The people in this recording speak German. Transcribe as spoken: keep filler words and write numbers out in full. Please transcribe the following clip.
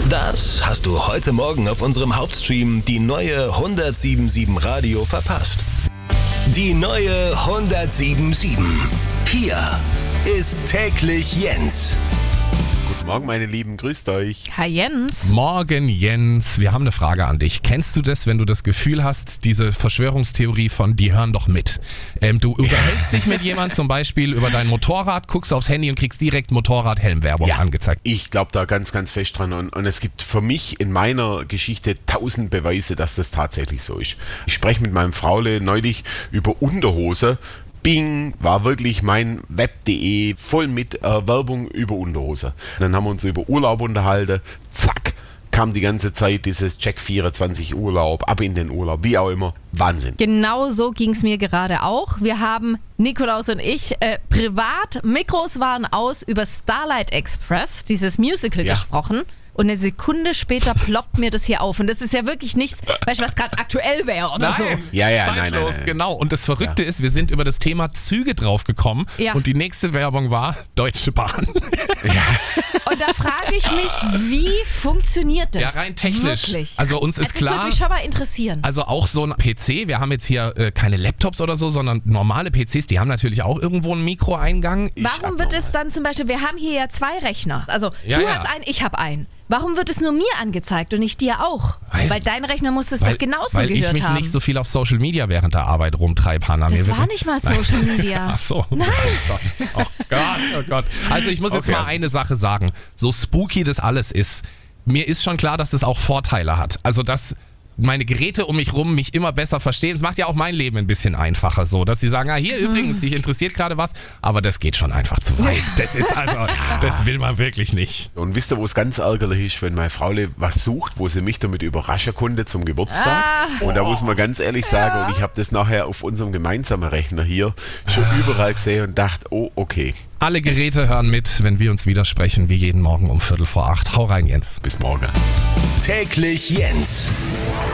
Das hast du heute Morgen auf unserem Hauptstream die neue hundertsieben Radio verpasst. Die neue hundertsieben. Hier ist täglich Jens. Guten Morgen, meine Lieben, grüßt euch. Hi Jens. Morgen Jens, wir haben eine Frage an dich. Kennst du das, wenn du das Gefühl hast, diese Verschwörungstheorie von die hören doch mit? Ähm, du unterhältst dich mit jemandem zum Beispiel über dein Motorrad, guckst aufs Handy und kriegst direkt Motorrad-Helmwerbung Ja, angezeigt. Ich glaube da ganz, ganz fest dran und, und es gibt für mich in meiner Geschichte tausend Beweise, dass das tatsächlich so ist. Ich spreche mit meinem Fraule neulich über Unterhose. Bing, war wirklich mein web punkt de voll mit äh, Werbung über Unterhose. Dann haben wir uns über Urlaub unterhalten, zack, kam die ganze Zeit dieses Check vierundzwanzig Urlaub, ab in den Urlaub, wie auch immer. Wahnsinn. Genau so ging es mir gerade auch. Wir haben, Nikolaus und ich, äh, privat, Mikros waren aus, über Starlight Express, dieses Musical, Ja. gesprochen. Und eine Sekunde später ploppt mir das hier auf. Und das ist ja wirklich nichts, weißt du, was gerade aktuell wäre oder so. Ja, ja, nein, zeitlos, nein, nein, nein. genau. Und das Verrückte ist, wir sind über das Thema Züge draufgekommen Ja. und die nächste Werbung war Deutsche Bahn. Und da frage ich mich, wie funktioniert das? Ja, rein technisch. Wirklich. Also uns ist das klar, würde mich schon mal interessieren. also auch so ein P C, wir haben jetzt hier äh, keine Laptops oder so, sondern normale P Cs, die haben natürlich auch irgendwo einen Mikroeingang. Warum wird es dann zum Beispiel, wir haben hier ja zwei Rechner. Also Ja, du ja. hast einen, ich habe einen. Warum wird es nur mir angezeigt und nicht dir auch? Weiß- Weil dein Rechner muss es Weil, doch genauso weil gehört ich mich haben. nicht so viel auf Social Media während der Arbeit rumtreibe, Hanna. Das Mir war wird- nicht mal Social Media. Ach so. Nein. Oh Gott. Oh Gott, oh Gott. Also ich muss jetzt Okay. mal eine Sache sagen. So spooky das alles ist, mir ist schon klar, dass das auch Vorteile hat. Also dass meine Geräte um mich rum mich immer besser verstehen. Es macht ja auch mein Leben ein bisschen einfacher so, dass sie sagen, ah, hier übrigens, dich interessiert gerade was, aber das geht schon einfach zu weit. Das ist also, das will man wirklich nicht. Und wisst ihr, wo es ganz ärgerlich ist, wenn meine Frau was sucht, wo sie mich damit überraschen konnte zum Geburtstag? Und da muss man ganz ehrlich sagen, und ich habe das nachher auf unserem gemeinsamen Rechner hier schon überall gesehen und dachte, oh, okay, Alle Geräte hören mit, wenn wir uns widersprechen, wie jeden Morgen um Viertel vor acht. Hau rein, Jens. bis morgen. Täglich Jens.